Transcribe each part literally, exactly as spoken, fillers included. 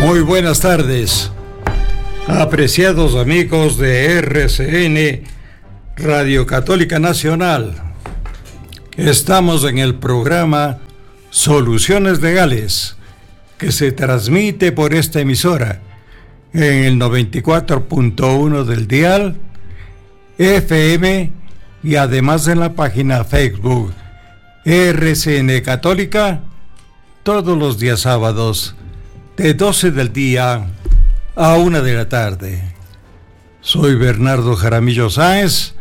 Muy buenas tardes, apreciados amigos de R C N Radio Católica Nacional. Estamos en el programa Soluciones Legales, que se transmite por esta emisora en el noventa y cuatro punto uno del dial F M y además en la página Facebook R C N Católica, todos los días sábados de doce del día a una de la tarde. Soy Bernardo Jaramillo Sáenz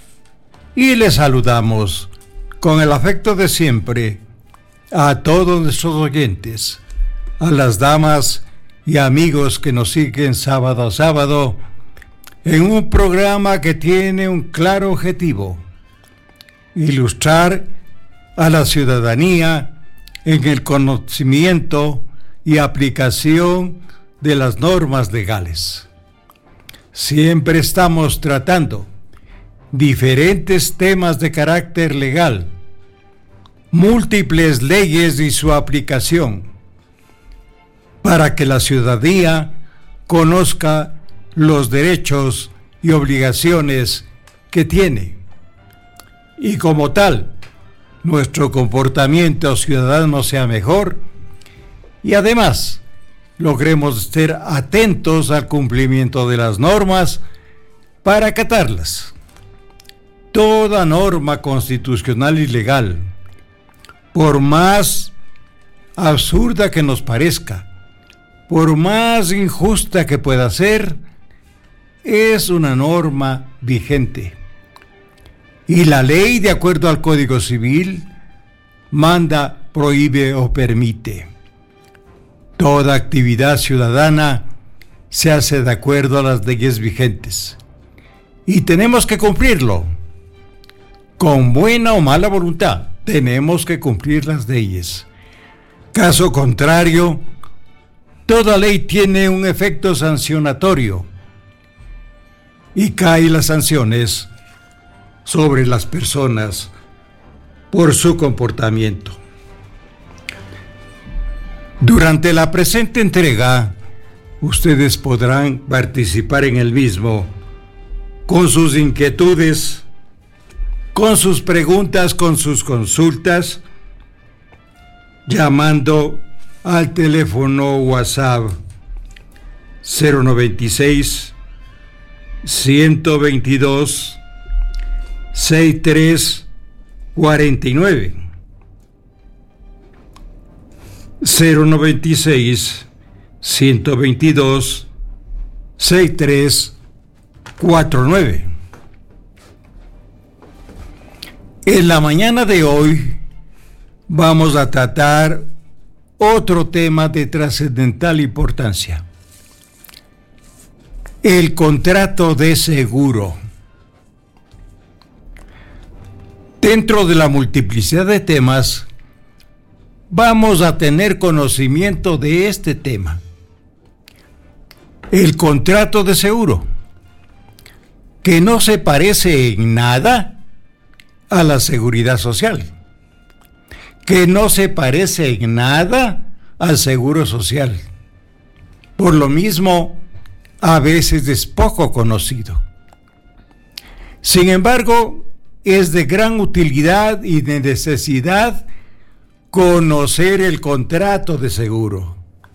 y les saludamos con el afecto de siempre a todos nuestros oyentes, a las damas y amigos que nos siguen sábado a sábado en un programa que tiene un claro objetivo: ilustrar a la ciudadanía en el conocimiento y aplicación de las normas legales. Siempre estamos tratando diferentes temas de carácter legal, múltiples leyes y su aplicación, para que la ciudadanía conozca los derechos y obligaciones que tiene, y como tal, nuestro comportamiento ciudadano sea mejor y además logremos estar atentos al cumplimiento de las normas para acatarlas. Toda norma constitucional y legal, por más absurda que nos parezca, por más injusta que pueda ser, es una norma vigente. Y la ley, de acuerdo al Código Civil, manda, prohíbe o permite. Toda actividad ciudadana se hace de acuerdo a las leyes vigentes. Y tenemos que cumplirlo. Con buena o mala voluntad, tenemos que cumplir las leyes. Caso contrario, toda ley tiene un efecto sancionatorio y caen las sanciones sobre las personas por su comportamiento. Durante la presente entrega, ustedes podrán participar en el mismo con sus inquietudes, con sus preguntas, con sus consultas, llamando al teléfono WhatsApp cero noventa y seis, ciento veintidós, sesenta y tres cuarenta y nueve. cero noventa y seis, ciento veintidós, sesenta y tres cuarenta y nueve. En la mañana de hoy vamos a tratar otro tema de trascendental importancia: el contrato de seguro. Dentro de la multiplicidad de temas, vamos a tener conocimiento de este tema: el contrato de seguro, que no se parece en nada a la seguridad social, que no se parece en nada al seguro social. Por lo mismo, a veces es poco conocido. Sin embargo, es de gran utilidad y de necesidad conocer el contrato de seguro,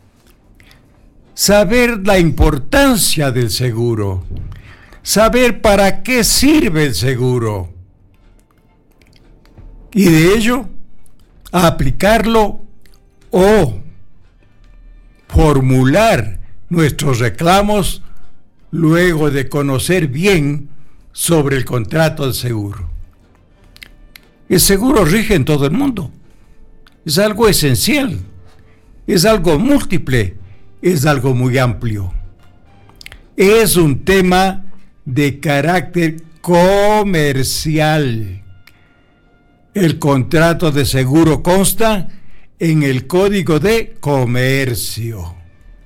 saber la importancia del seguro, saber para qué sirve el seguro, y de ello aplicarlo o formular nuestros reclamos luego de conocer bien sobre el contrato de seguro. El seguro rige en todo el mundo. Es algo esencial, es algo múltiple, es algo muy amplio. Es un tema de carácter comercial. El contrato de seguro consta en el Código de Comercio.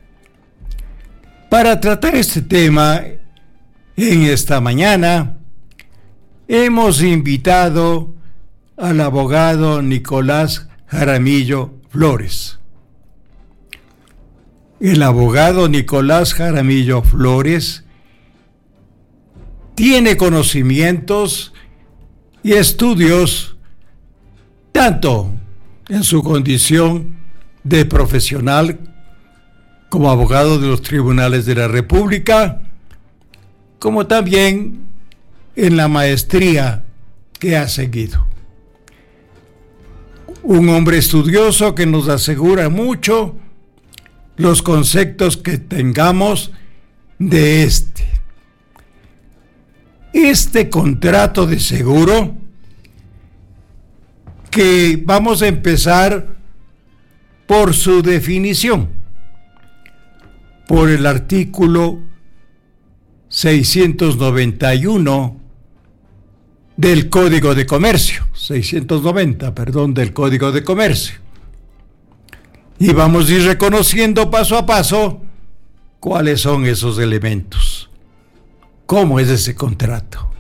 Para tratar este tema, en esta mañana, hemos invitado al abogado Nicolás Jaramillo Flores. el abogado Nicolás Jaramillo Flores tiene conocimientos y estudios tanto en su condición de profesional como abogado de los tribunales de la República, como también en la maestría que ha seguido. Un hombre estudioso que nos asegura mucho los conceptos que tengamos de este. Este contrato de seguro, que vamos a empezar por su definición, por el artículo seiscientos noventa y uno del Código de Comercio, seiscientos noventa, perdón, del Código de Comercio. Y vamos a ir reconociendo paso a paso cuáles son esos elementos, cómo es ese contrato.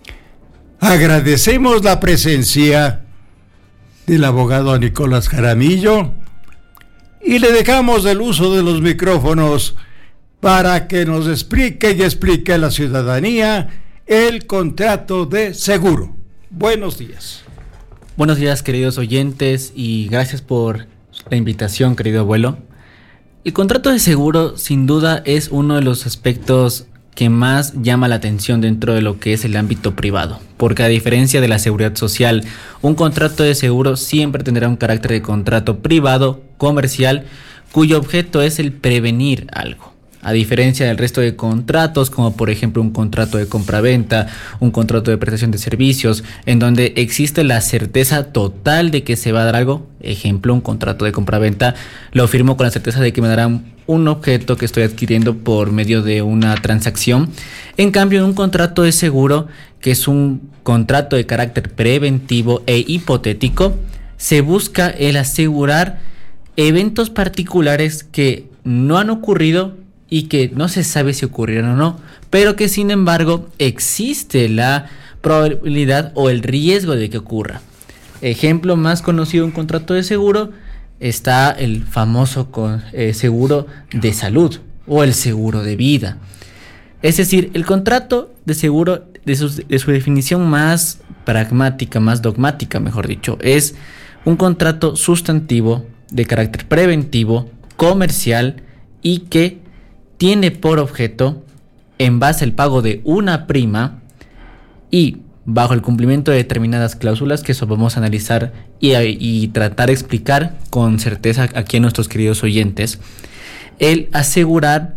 Agradecemos la presencia del abogado Nicolás Jaramillo y le dejamos el uso de los micrófonos para que nos explique y explique a la ciudadanía el contrato de seguro. Buenos días. Buenos días, queridos oyentes, y gracias por la invitación, querido abuelo. El contrato de seguro, sin duda, es uno de los aspectos que más llama la atención dentro de lo que es el ámbito privado, porque a diferencia de la seguridad social, un contrato de seguro siempre tendrá un carácter de contrato privado, comercial, cuyo objeto es el prevenir algo. A diferencia del resto de contratos, como por ejemplo un contrato de compraventa, un contrato de prestación de servicios, en donde existe la certeza total de que se va a dar algo. Ejemplo, un contrato de compraventa, lo firmo con la certeza de que me darán un objeto que estoy adquiriendo por medio de una transacción. En cambio, un contrato de seguro, que es un contrato de carácter preventivo e hipotético, se busca el asegurar eventos particulares que no han ocurrido y que no se sabe si ocurrieron o no, pero que sin embargo existe la probabilidad o el riesgo de que ocurra. Ejemplo más conocido de un contrato de seguro está el famoso con, eh, seguro de salud o el seguro de vida. Es decir, el contrato de seguro, de su, de su definición más pragmática, más dogmática, mejor dicho, es un contrato sustantivo de carácter preventivo, comercial y que tiene por objeto, en base al pago de una prima y bajo el cumplimiento de determinadas cláusulas, que eso vamos a analizar y, y tratar de explicar con certeza aquí a nuestros queridos oyentes, el asegurar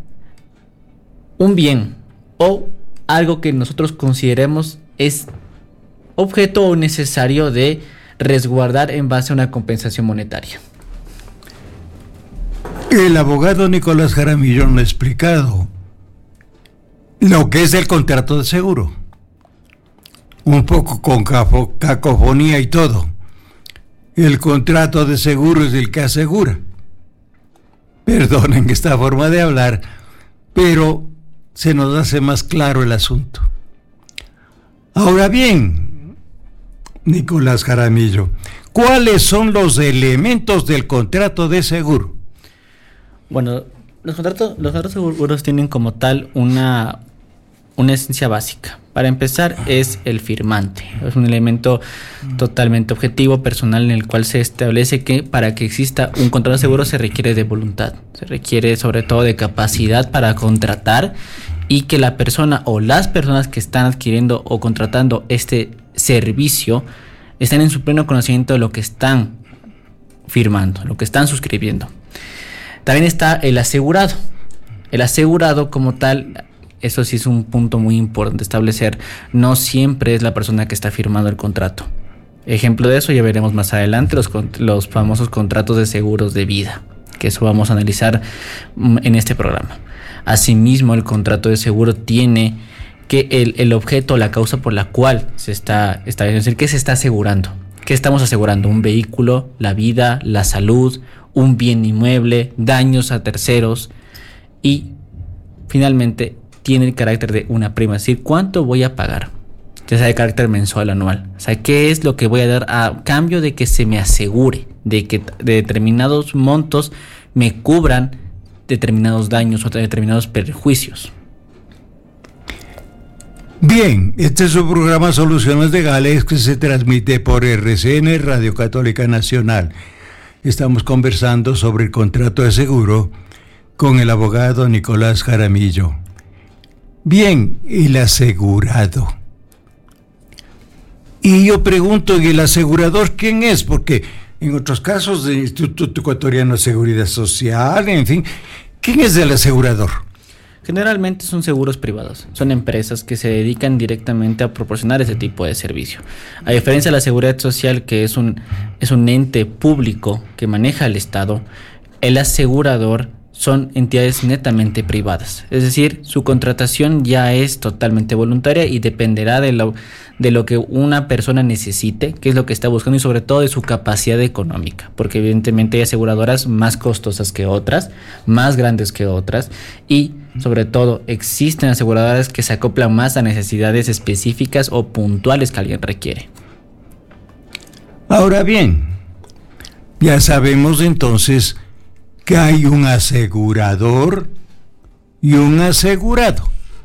un bien o algo que nosotros consideremos es objeto o necesario de resguardar en base a una compensación monetaria. El abogado Nicolás Jaramillo nos ha explicado lo que es el contrato de seguro, un poco con cacofonía y todo. El contrato de seguro es el que asegura. Perdonen esta forma de hablar, pero se nos hace más claro el asunto. Ahora bien, Nicolás Jaramillo, ¿cuáles son los elementos del contrato de seguro? Bueno, los contratos, los contratos seguros tienen como tal una, una esencia básica. Para empezar, es el firmante. Es un elemento totalmente objetivo, personal, en el cual se establece que para que exista un contrato seguro se requiere de voluntad. Se requiere sobre todo de capacidad para contratar y que la persona o las personas que están adquiriendo o contratando este servicio estén en su pleno conocimiento de lo que están firmando, lo que están suscribiendo. También está el asegurado. El asegurado como tal, eso sí es un punto muy importante establecer, no siempre es la persona que está firmando el contrato. Ejemplo de eso ya veremos más adelante, los, los famosos contratos de seguros de vida, que eso vamos a analizar en este programa. Asimismo, el contrato de seguro tiene que el, el objeto, la causa por la cual se está, está, es decir, ¿qué se está asegurando? ¿Qué estamos asegurando? Un vehículo, la vida, la salud, un bien inmueble, daños a terceros y finalmente tiene el carácter de una prima, es decir, ¿cuánto voy a pagar? Ya sea de carácter mensual, anual. O sea, ¿qué es lo que voy a dar a cambio de que se me asegure, de que de determinados montos me cubran determinados daños o determinados perjuicios. Bien, este es su programa Soluciones Legales que se transmite por R C N, Radio Católica Nacional. Estamos conversando sobre el contrato de seguro con el abogado Nicolás Jaramillo. Bien, el asegurado. Y yo pregunto, ¿y el asegurador quién es? Porque en otros casos del Instituto Ecuatoriano de Seguridad Social, en fin, ¿quién es el asegurador? Generalmente son seguros privados, son empresas que se dedican directamente a proporcionar ese tipo de servicio. A diferencia de la seguridad social, que es un, es un ente público que maneja el Estado, el asegurador son entidades netamente privadas. Es decir, su contratación ya es totalmente voluntaria y dependerá de lo, de lo que una persona necesite, qué es lo que está buscando y sobre todo de su capacidad económica, porque evidentemente hay aseguradoras más costosas que otras, más grandes que otras y sobre todo existen aseguradoras que se acoplan más a necesidades específicas o puntuales que alguien requiere. Ahora bien, ya sabemos entonces que hay un asegurador y un asegurado.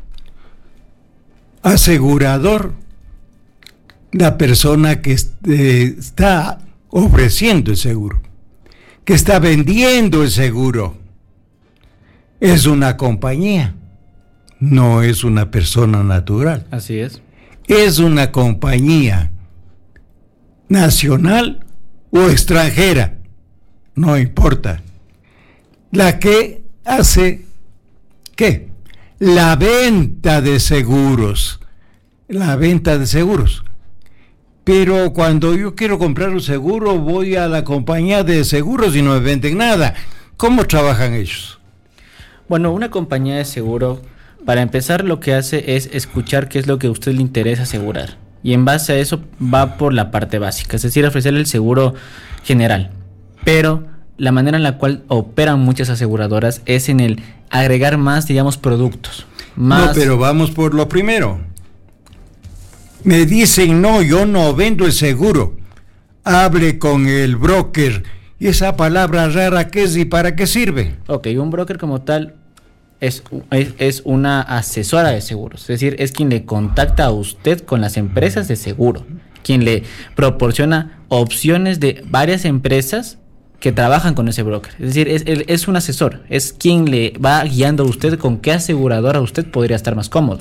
Asegurador, la persona que eh, está ofreciendo el seguro, que está vendiendo el seguro. Es una compañía, no es una persona natural. Así es. Es una compañía nacional o extranjera, no importa. La que hace, ¿qué? La venta de seguros. La venta de seguros. Pero cuando yo quiero comprar un seguro, voy a la compañía de seguros y no me venden nada. ¿Cómo trabajan ellos? Bueno, una compañía de seguro, para empezar, lo que hace es escuchar qué es lo que a usted le interesa asegurar. Y en base a eso va por la parte básica, es decir, ofrecerle el seguro general. Pero la manera en la cual operan muchas aseguradoras es en el agregar más, digamos, productos. Más... No, pero vamos por lo primero. Me dicen, no, yo no vendo el seguro. Hable con el broker. ¿Y esa palabra rara qué es y para qué sirve? Ok, un broker como tal es, es, es una asesora de seguros. Es decir, es quien le contacta a usted con las empresas de seguro. Quien le proporciona opciones de varias empresas que trabajan con ese broker. Es decir, es, es un asesor, es quien le va guiando a usted con qué aseguradora usted podría estar más cómodo.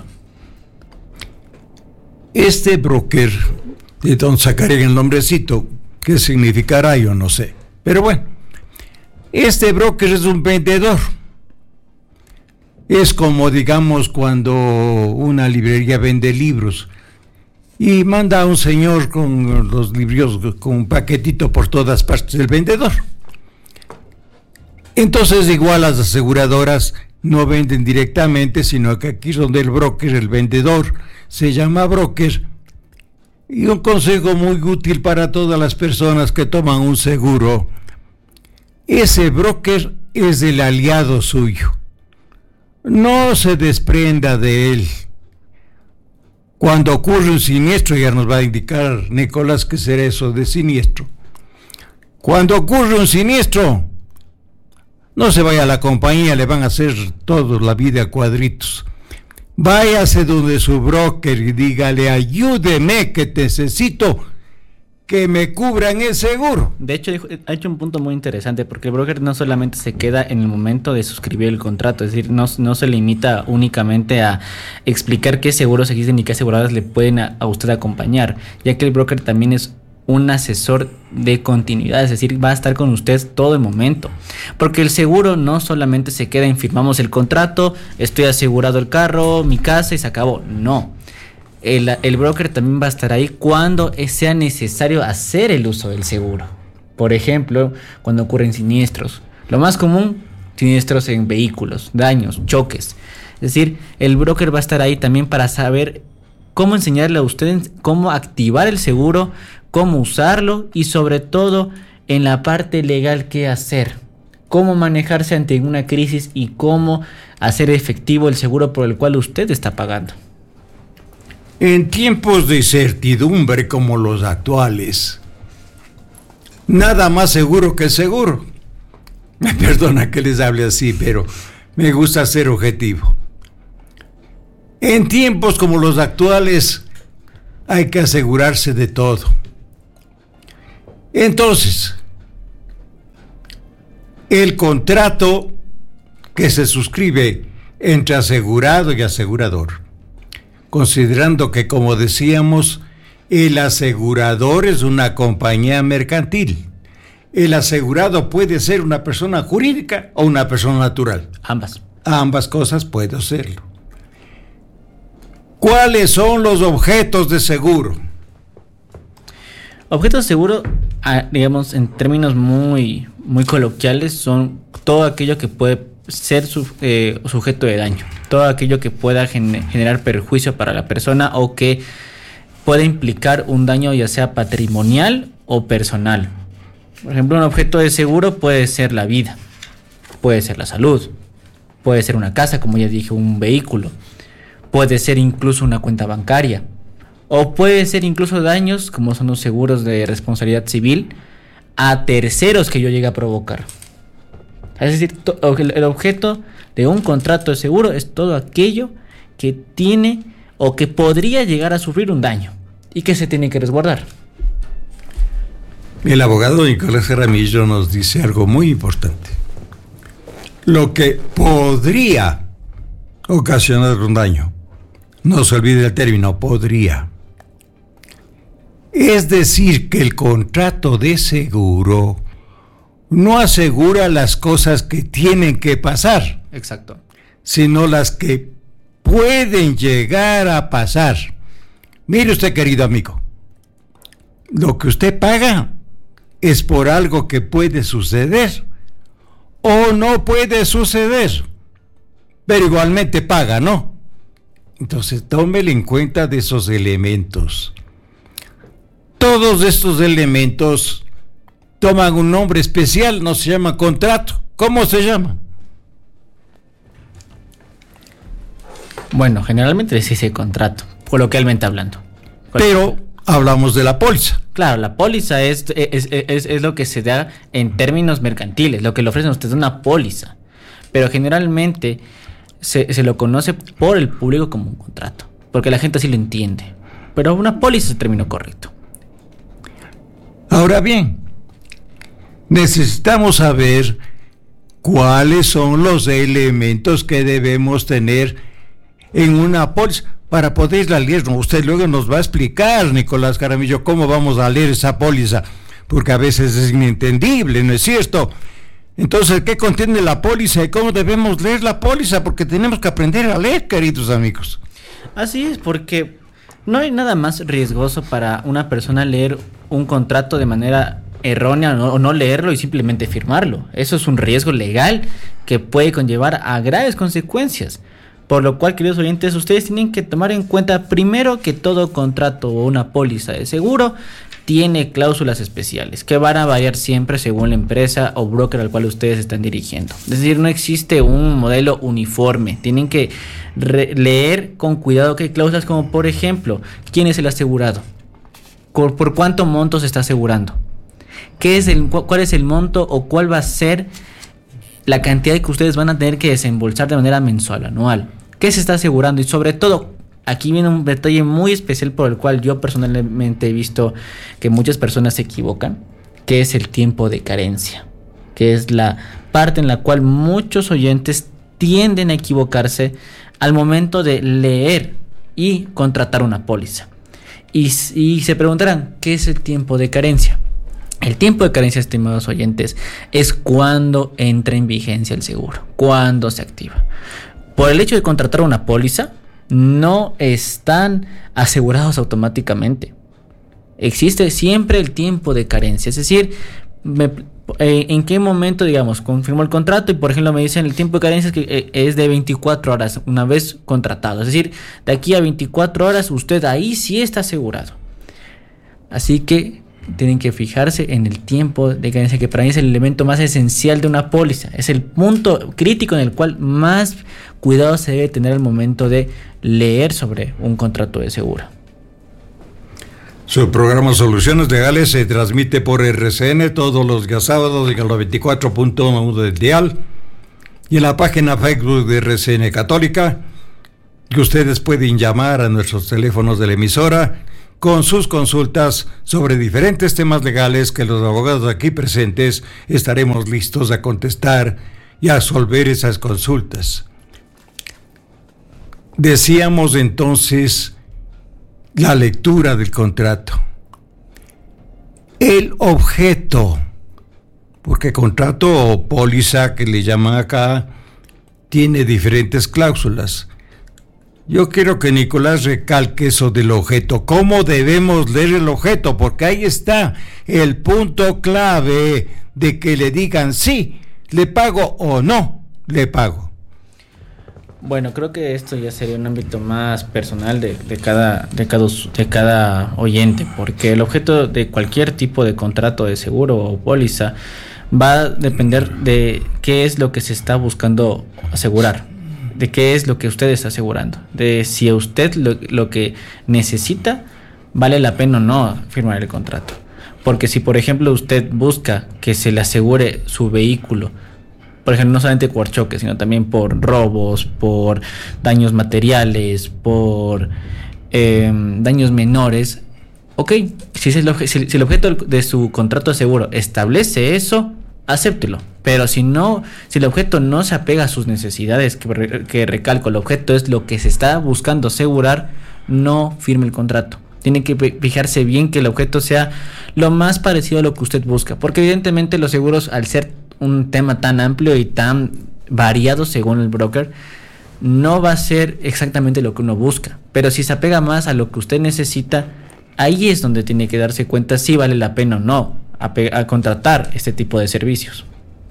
Este broker, de donde sacaré el nombrecito, ¿qué significará? Yo no sé. Pero bueno, este broker es un vendedor. Es como, digamos, cuando una librería vende libros y manda a un señor con los libros, con un paquetito por todas partes del vendedor. Entonces, igual las aseguradoras no venden directamente, sino que aquí es donde el broker, el vendedor, se llama broker. Y un consejo muy útil para todas las personas que toman un seguro: ese broker es el aliado suyo. No se desprenda de él. Cuando ocurre un siniestro, ya nos va a indicar Nicolás qué será eso de siniestro. Cuando ocurre un siniestro, no se vaya a la compañía, le van a hacer toda la vida a cuadritos. Váyase donde su broker y dígale: ayúdeme que necesito que me cubran el seguro. De hecho, ha hecho un punto muy interesante, porque el broker no solamente se queda en el momento de suscribir el contrato, es decir, no, no se limita únicamente a explicar qué seguros existen y qué aseguradoras le pueden a, a usted acompañar, ya que el broker también es un asesor de continuidad, es decir, va a estar con usted todo el momento, porque el seguro no solamente se queda en firmamos el contrato, estoy asegurado el carro, mi casa y se acabó. No, el, el broker también va a estar ahí cuando sea necesario hacer el uso del seguro. Por ejemplo, cuando ocurren siniestros, lo más común, siniestros en vehículos, daños, choques. Es decir, el broker va a estar ahí también para saber cómo enseñarle a ustedes cómo activar el seguro, cómo usarlo y sobre todo en la parte legal qué hacer, cómo manejarse ante una crisis y cómo hacer efectivo el seguro por el cual usted está pagando. En tiempos de incertidumbre como los actuales, nada más seguro que el seguro. Me perdona que les hable así, pero me gusta ser objetivo. En tiempos como los actuales hay que asegurarse de todo. Entonces, el contrato que se suscribe entre asegurado y asegurador, considerando que, como decíamos, el asegurador es una compañía mercantil. El asegurado puede ser una persona jurídica o una persona natural. Ambas. Ambas cosas pueden serlo. ¿Cuáles son los objetos de seguro? Objetos de seguro, digamos, en términos muy, muy coloquiales, son todo aquello que puede ser su, eh, sujeto de daño, todo aquello que pueda gen- generar perjuicio para la persona o que pueda implicar un daño ya sea patrimonial o personal. Por ejemplo, un objeto de seguro puede ser la vida, puede ser la salud, puede ser una casa, como ya dije, un vehículo, puede ser incluso una cuenta bancaria, o puede ser incluso daños, como son los seguros de responsabilidad civil, a terceros que yo llegue a provocar. Es decir, to- el objeto de un contrato de seguro es todo aquello que tiene o que podría llegar a sufrir un daño y que se tiene que resguardar. El abogado Nicolás Jaramillo nos dice algo muy importante. Lo que podría ocasionar un daño, no se olvide el término podría. Es decir, que el contrato de seguro no asegura las cosas que tienen que pasar. Exacto. Sino las que pueden llegar a pasar. Mire usted, querido amigo, lo que usted paga es por algo que puede suceder o no puede suceder, pero igualmente paga, ¿no? Entonces tómele en cuenta de esos elementos. Todos estos elementos toman un nombre especial, no se llama contrato. ¿Cómo se llama? Bueno, generalmente se dice contrato, coloquialmente hablando. Pero hablamos de la póliza. Claro, la póliza es, es, es, es lo que se da en términos mercantiles, lo que le ofrecen a ustedes, una póliza. Pero generalmente se, se lo conoce por el público como un contrato, porque la gente así lo entiende. Pero una póliza es el término correcto. Ahora bien, necesitamos saber cuáles son los elementos que debemos tener en una póliza para poderla leer. Usted luego nos va a explicar, Nicolás Jaramillo, cómo vamos a leer esa póliza, porque a veces es inentendible, ¿no es cierto? Entonces, ¿qué contiene la póliza y cómo debemos leer la póliza? Porque tenemos que aprender a leer, queridos amigos. Así es, porque no hay nada más riesgoso para una persona leer un contrato de manera errónea o no, o no leerlo y simplemente firmarlo. Eso es un riesgo legal que puede conllevar a graves consecuencias. Por lo cual, queridos oyentes, ustedes tienen que tomar en cuenta primero que todo contrato o una póliza de seguro tiene cláusulas especiales que van a variar siempre según la empresa o broker al cual ustedes están dirigiendo. Es decir, no existe un modelo uniforme. Tienen que re- leer con cuidado que hay cláusulas como, por ejemplo, ¿quién es el asegurado? ¿Por, por cuánto monto se está asegurando? ¿Qué es el, cu- ¿Cuál es el monto o cuál va a ser la cantidad que ustedes van a tener que desembolsar de manera mensual, anual? ¿Qué se está asegurando? Y sobre todo, aquí viene un detalle muy especial por el cual yo personalmente he visto que muchas personas se equivocan, que es el tiempo de carencia, que es la parte en la cual muchos oyentes tienden a equivocarse al momento de leer y contratar una póliza. Y, y se preguntarán, ¿qué es el tiempo de carencia? El tiempo de carencia, estimados oyentes, es cuando entra en vigencia el seguro, cuando se activa. Por el hecho de contratar una póliza, no están asegurados automáticamente. Existe siempre el tiempo de carencia, es decir, me, eh, en qué momento, digamos, confirmo el contrato y por ejemplo me dicen el tiempo de carencia es, que, eh, es de veinticuatro horas una vez contratado, es decir, de aquí a veinticuatro horas usted ahí sí está asegurado. Así que tienen que fijarse en el tiempo de carencia, que para mí es el elemento más esencial de una póliza, es el punto crítico en el cual más cuidado se debe tener al momento de leer sobre un contrato de seguro. Su programa Soluciones Legales se transmite por R C N todos los días sábados en el noventa y cuatro punto uno del dial y en la página Facebook de R C N Católica, que ustedes pueden llamar a nuestros teléfonos de la emisora con sus consultas sobre diferentes temas legales que los abogados aquí presentes estaremos listos a contestar y a resolver esas consultas. Decíamos entonces la lectura del contrato. El objeto, porque contrato o póliza que le llaman acá tiene diferentes cláusulas. Yo quiero que Nicolás recalque eso del objeto. ¿Cómo debemos leer el objeto? Porque ahí está el punto clave de que le digan sí, le pago o no, le pago. Bueno, creo que esto ya sería un ámbito más personal de, de, cada, de, cada, de cada oyente, porque el objeto de cualquier tipo de contrato de seguro o póliza va a depender de qué es lo que se está buscando asegurar, de qué es lo que usted está asegurando, de si a usted lo, lo que necesita vale la pena o no firmar el contrato. Porque si, por ejemplo, usted busca que se le asegure su vehículo, por ejemplo, no solamente por choques, sino también por robos, por daños materiales, por eh, daños menores. Ok, si, es el obje- si, si el objeto de su contrato de seguro establece eso, acéptelo. Pero si no, si el objeto no se apega a sus necesidades, que, re- que recalco, el objeto es lo que se está buscando asegurar, no firme el contrato. Tiene que fijarse bien que el objeto sea lo más parecido a lo que usted busca, porque evidentemente los seguros, al ser un tema tan amplio y tan variado según el broker, no va a ser exactamente lo que uno busca, pero si se apega más a lo que usted necesita, ahí es donde tiene que darse cuenta si vale la pena o no a, a contratar este tipo de servicios.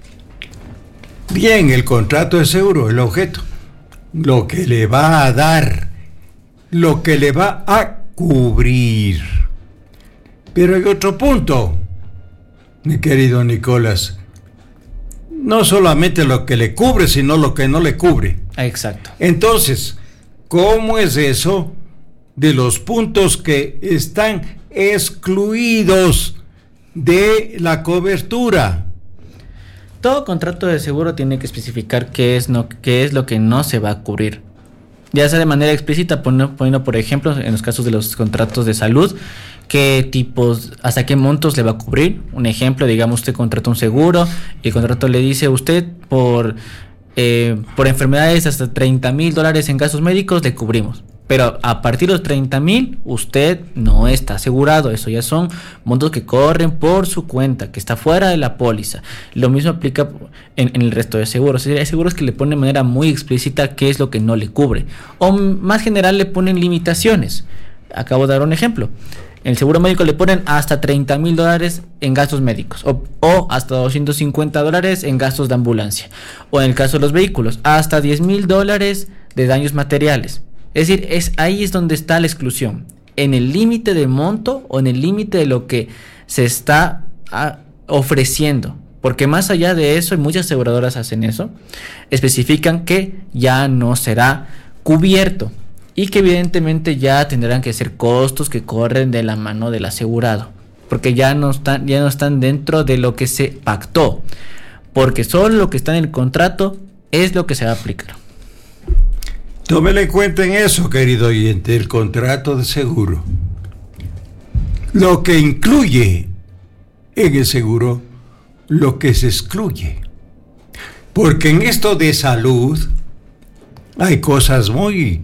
Bien, el contrato de seguro, el objeto, lo que le va a dar, lo que le va a cubrir. Pero hay otro punto, mi querido Nicolás. No solamente lo que le cubre, sino lo que no le cubre. Exacto. Entonces, ¿cómo es eso de los puntos que están excluidos de la cobertura? Todo contrato de seguro tiene que especificar qué es, no, qué es lo que no se va a cubrir. Ya sea de manera explícita, poniendo, poniendo por ejemplo, en los casos de los contratos de salud, qué tipos, hasta qué montos le va a cubrir. Un ejemplo, digamos, usted contrata un seguro y el contrato le dice: usted por, eh, por enfermedades hasta treinta mil dólares en gastos médicos le cubrimos. Pero a partir de los treinta mil usted no está asegurado. Eso ya son montos que corren por su cuenta, que está fuera de la póliza. Lo mismo aplica en, en el resto de seguros. Es decir, hay seguros que le ponen de manera muy explícita qué es lo que no le cubre. O más general le ponen limitaciones. Acabo de dar un ejemplo. En el seguro médico le ponen hasta treinta mil dólares en gastos médicos o, o hasta doscientos cincuenta dólares en gastos de ambulancia. O en el caso de los vehículos, hasta diez mil dólares de daños materiales. Es decir, es, ahí es donde está la exclusión. En el límite de monto o en el límite de lo que se está a, ofreciendo. Porque más allá de eso, y muchas aseguradoras hacen eso, especifican que ya no será cubierto. Y que evidentemente ya tendrán que ser costos que corren de la mano del asegurado, porque ya no están, ya no están dentro de lo que se pactó, porque solo lo que está en el contrato es lo que se va a aplicar. Tómelo en cuenta en eso, querido oyente, el contrato de seguro. Lo que incluye en el seguro, lo que se excluye. Porque en esto de salud hay cosas muy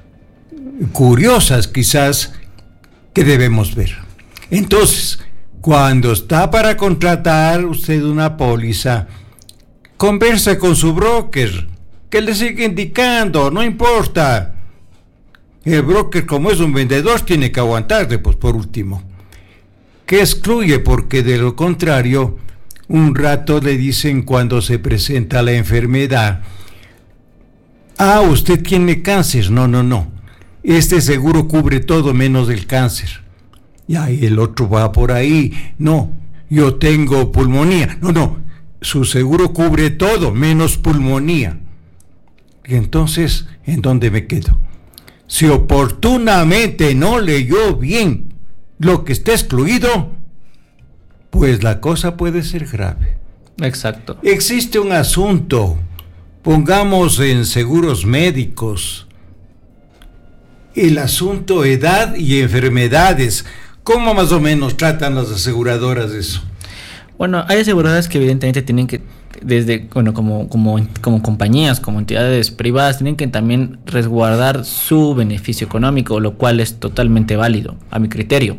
curiosas quizás que debemos ver. Entonces, cuando está para contratar usted una póliza, conversa con su broker, que le siga indicando, no importa. El broker, como es un vendedor, tiene que aguantarle, pues por último. ¿Qué excluye? Porque de lo contrario, un rato le dicen cuando se presenta la enfermedad: ah, usted tiene cáncer. No, no, no. Este seguro cubre todo menos el cáncer. Y ahí el otro va por ahí: no, yo tengo pulmonía. No, no, su seguro cubre todo menos pulmonía. Y entonces, ¿en dónde me quedo? Si oportunamente no leyó bien lo que esté excluido, pues la cosa puede ser grave. Exacto. Existe un asunto, pongamos en seguros médicos, el asunto edad y enfermedades. ¿Cómo más o menos tratan las aseguradoras eso? Bueno, hay aseguradoras que evidentemente tienen que, desde, bueno, como, como, como compañías, como entidades privadas, tienen que también resguardar su beneficio económico, lo cual es totalmente válido, a mi criterio.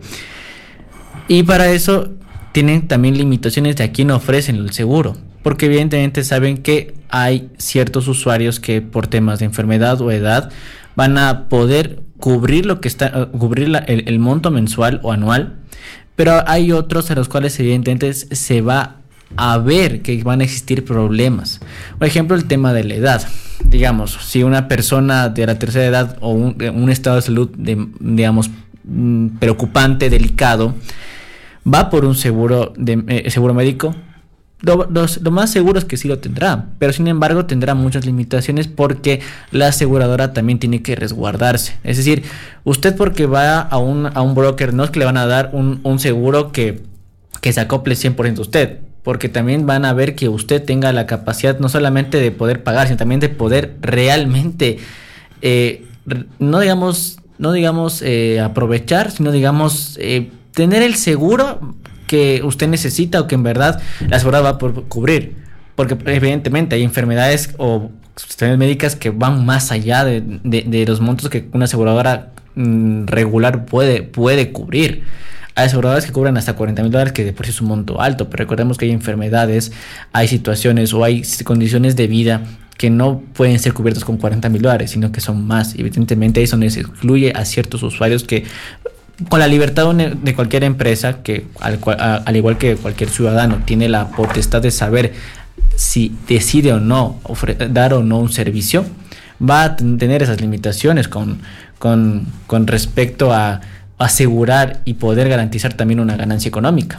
Y para eso tienen también limitaciones de a quién ofrecen el seguro, porque evidentemente saben que hay ciertos usuarios que por temas de enfermedad o edad van a poder cubrir lo que está, cubrir la, el, el monto mensual o anual, pero hay otros a los cuales evidentemente se va a ver que van a existir problemas. Por ejemplo, el tema de la edad. Digamos, si una persona de la tercera edad o un, un estado de salud, de, digamos, preocupante, delicado, va por un seguro de eh, seguro médico, lo, lo, lo más seguro es que sí lo tendrá, pero sin embargo tendrá muchas limitaciones porque la aseguradora también tiene que resguardarse. Es decir, usted porque va a un, a un broker, no es que le van a dar un, un seguro que, que se acople cien por ciento a usted, porque también van a ver que usted tenga la capacidad no solamente de poder pagar, sino también de poder realmente, eh, no digamos, no digamos eh, aprovechar, sino digamos eh, tener el seguro que usted necesita o que en verdad la aseguradora va a poder cubrir, porque evidentemente hay enfermedades o cuestiones médicas que van más allá de, de, de los montos que una aseguradora mm, regular puede, puede cubrir. Hay aseguradoras que cubren hasta cuarenta mil dólares, que de por sí es un monto alto, pero recordemos que hay enfermedades, hay situaciones o hay condiciones de vida que no pueden ser cubiertas con cuarenta mil dólares, sino que son más. Evidentemente ahí es donde se excluye a ciertos usuarios que, con la libertad de cualquier empresa, que al, al igual que cualquier ciudadano, tiene la potestad de saber si decide o no ofre- dar o no un servicio, va a tener esas limitaciones con, con, con respecto a asegurar y poder garantizar también una ganancia económica.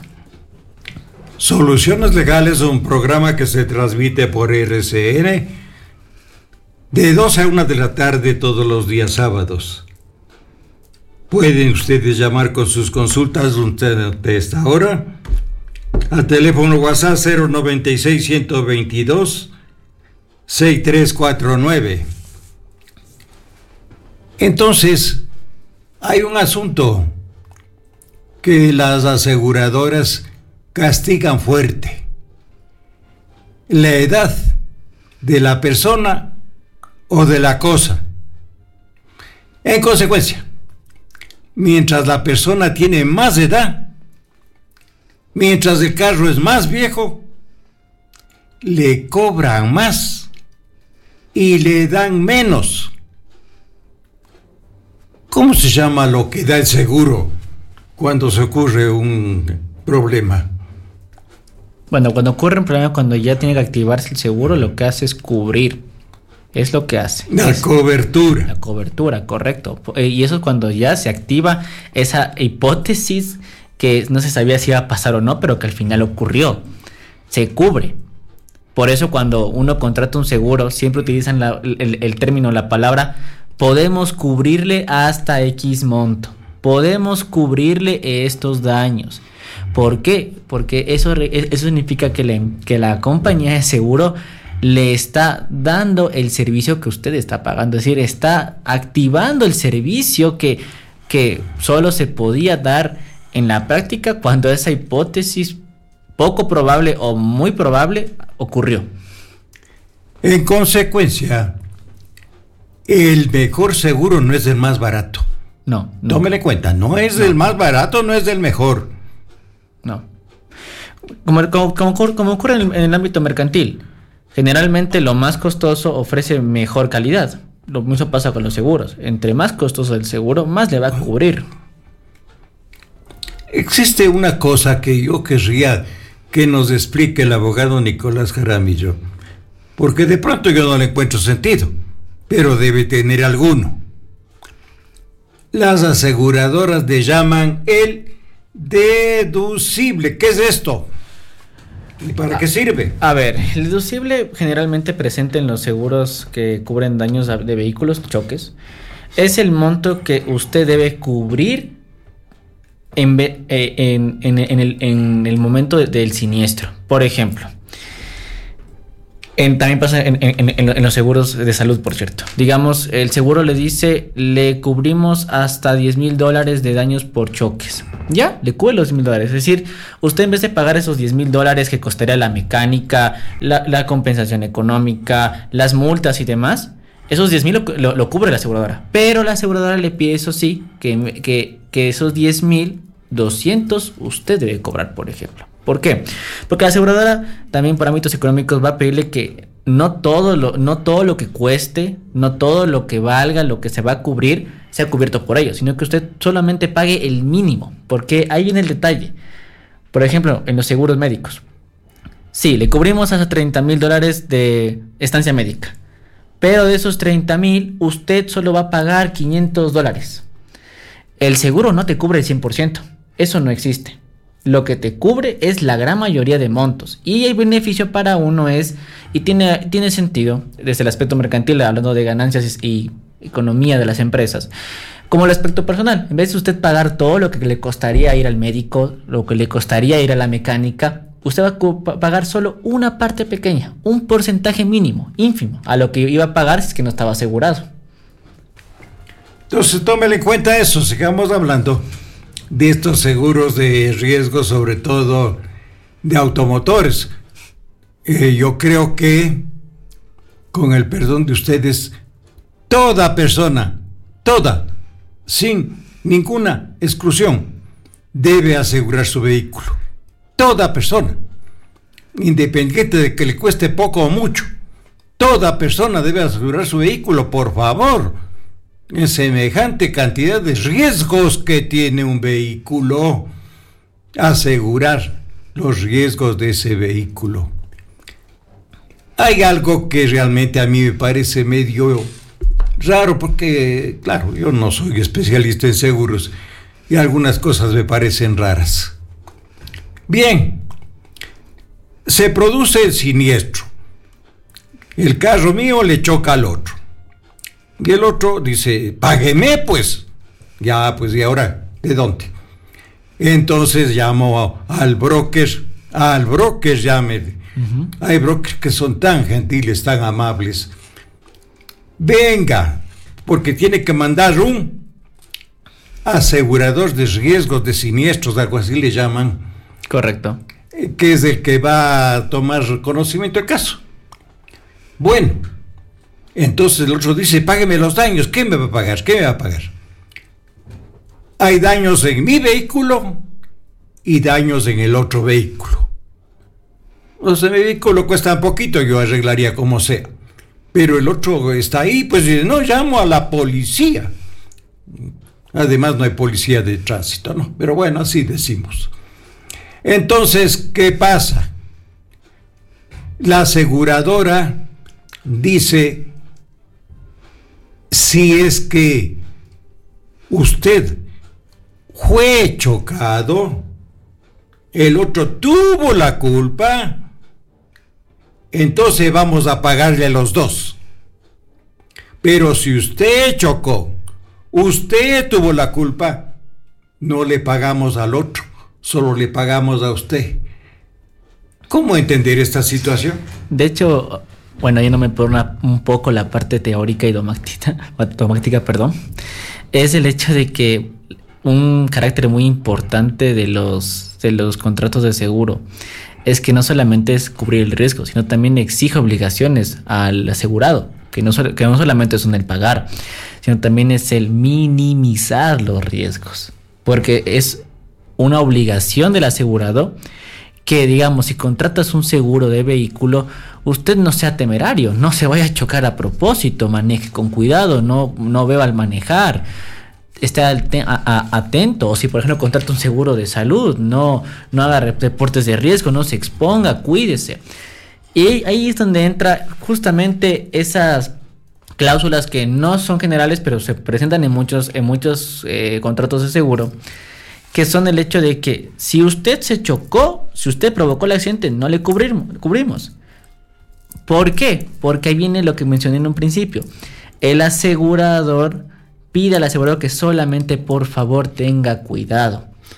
Soluciones Legales, un programa que se transmite por R C N de dos a una de la tarde todos los días sábados. Pueden ustedes llamar con sus consultas de esta hora al teléfono WhatsApp cero noventa y seis, ciento veintidós, sesenta y tres cuarenta y nueve. Entonces, hay un asunto que las aseguradoras castigan fuerte: la edad de la persona o de la cosa. En consecuencia, mientras la persona tiene más edad, mientras el carro es más viejo, le cobran más y le dan menos. ¿Cómo se llama lo que da el seguro cuando se ocurre un problema? Bueno, cuando ocurre un problema, cuando ya tiene que activarse el seguro, lo que hace es cubrir. Es lo que hace. La es cobertura. La cobertura, correcto. Y eso es cuando ya se activa esa hipótesis que no se sabía si iba a pasar o no, pero que al final ocurrió. Se cubre. Por eso cuando uno contrata un seguro, siempre utilizan la, el, el término, la palabra: podemos cubrirle hasta X monto. Podemos cubrirle estos daños. ¿Por qué? Porque eso, eso significa que, le, que la compañía de seguro le está dando el servicio que usted está pagando. Es decir, está activando el servicio que, que solo se podía dar en la práctica cuando esa hipótesis poco probable o muy probable ocurrió. En consecuencia, el mejor seguro no es el más barato. No. no. Tómele cuenta, no es no. el más barato, no es el mejor. No. Como, como, como, como ocurre en el, en el ámbito mercantil, generalmente lo más costoso ofrece mejor calidad. Lo mismo pasa con los seguros. Entre más costoso el seguro, más le va a cubrir. Existe una cosa que yo querría que nos explique el abogado Nicolás Jaramillo, porque de pronto yo no le encuentro sentido, pero debe tener alguno. Las aseguradoras le llaman el deducible. ¿Qué es esto? ¿Y para qué sirve? A ver, el deducible generalmente presente en los seguros que cubren daños de vehículos, choques, es el monto que usted debe cubrir en, eh, en, en, en, el, en el momento de, del siniestro. Por ejemplo, en, también pasa en, en, en, en los seguros de salud, por cierto. Digamos, el seguro le dice, le cubrimos hasta diez mil dólares de daños por choques. Ya, le cubre los diez mil dólares. Es decir, usted en vez de pagar esos diez mil dólares que costaría la mecánica, la, la compensación económica, las multas y demás, esos diez mil lo, lo, lo cubre la aseguradora. Pero la aseguradora le pide, eso sí, que, que, que esos diez mil doscientos usted debe cobrar, por ejemplo. ¿Por qué? Porque la aseguradora también por ámbitos económicos va a pedirle que no todo lo, no todo lo que cueste, no todo lo que valga, lo que se va a cubrir, sea cubierto por ellos, sino que usted solamente pague el mínimo, porque ahí viene el detalle. Por ejemplo, en los seguros médicos. Sí, le cubrimos hasta treinta mil dólares de estancia médica, pero de esos treinta mil, usted solo va a pagar quinientos dólares. El seguro no te cubre el cien por ciento, eso no existe. Lo que te cubre es la gran mayoría de montos. Y el beneficio para uno es, y tiene, tiene sentido desde el aspecto mercantil, hablando de ganancias y economía de las empresas, como el aspecto personal. En vez de usted pagar todo lo que le costaría ir al médico, lo que le costaría ir a la mecánica, usted va a pagar solo una parte pequeña, un porcentaje mínimo, ínfimo, a lo que iba a pagar si es que no estaba asegurado. Entonces tómele en cuenta eso, sigamos hablando de estos seguros de riesgo, sobre todo de automotores. Eh, yo creo que, con el perdón de ustedes, toda persona, toda, sin ninguna exclusión, debe asegurar su vehículo. Toda persona, independiente de que le cueste poco o mucho, toda persona debe asegurar su vehículo, por favor. En semejante cantidad de riesgos que tiene un vehículo, asegurar los riesgos de ese vehículo. Hay algo que realmente a mí me parece medio raro, porque, claro, yo no soy especialista en seguros y algunas cosas me parecen raras. Bien, se produce el siniestro. El carro mío le choca al otro. Y el otro dice, págueme pues. Ya, pues, ¿y ahora de dónde? Entonces llamo al broker, al broker llame. Uh-huh. Hay brokers que son tan gentiles, tan amables. Venga, porque tiene que mandar un asegurador de riesgos de siniestros, algo así le llaman. Correcto. Que es el que va a tomar conocimiento del caso. Bueno, entonces el otro dice, págueme los daños. ¿Qué me va a pagar? ¿Qué me va a pagar? Hay daños en mi vehículo y daños en el otro vehículo. O sea, mi vehículo cuesta un poquito, yo arreglaría como sea. Pero el otro está ahí, pues no, llamo a la policía. Además no hay policía de tránsito, ¿no? Pero bueno, así decimos. Entonces, ¿qué pasa? La aseguradora dice, si es que usted fue chocado, el otro tuvo la culpa, entonces vamos a pagarle a los dos. Pero si usted chocó, usted tuvo la culpa, no le pagamos al otro, solo le pagamos a usted. ¿Cómo entender esta situación? De hecho, bueno, yo no me perdona un poco la parte teórica y dogmática, dogmática, perdón. Es el hecho de que un carácter muy importante de los, de los contratos de seguro es que no solamente es cubrir el riesgo, sino también exige obligaciones al asegurado, que no, que no solamente son el pagar, sino también es el minimizar los riesgos, porque es una obligación del asegurado que, digamos, si contratas un seguro de vehículo, usted no sea temerario, no se vaya a chocar a propósito, maneje con cuidado, no, no beba al manejar, esté atento. O si por ejemplo contrata un seguro de salud, no, no haga reportes de riesgo, no se exponga, cuídese. Y ahí es donde entra justamente esas cláusulas que no son generales, pero se presentan en muchos, en muchos eh, contratos de seguro, que son el hecho de que si usted se chocó, si usted provocó el accidente, no le cubrimos. cubrimos. ¿Por qué? Porque ahí viene lo que mencioné en un principio. El asegurador pide al asegurador que solamente por favor tenga cuidado.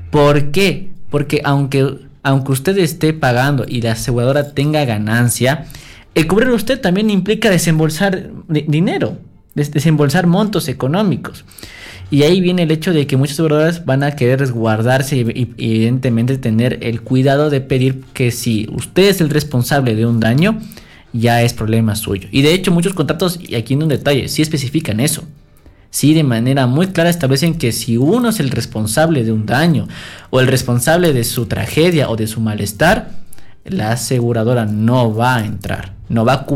¿Por qué? Porque aunque, aunque usted esté pagando y la aseguradora tenga ganancia, el cubrir usted también implica desembolsar di- dinero, des- desembolsar montos económicos. Y ahí viene el hecho de que muchas aseguradoras van a querer resguardarse y, y evidentemente tener el cuidado de pedir que si usted es el responsable de un daño, ya es problema suyo. Y de hecho muchos contratos, y aquí en un detalle, sí especifican eso. Sí, de manera muy clara establecen que si uno es el responsable de un daño o el responsable de su tragedia o de su malestar, la aseguradora no va a entrar, no va a cubrir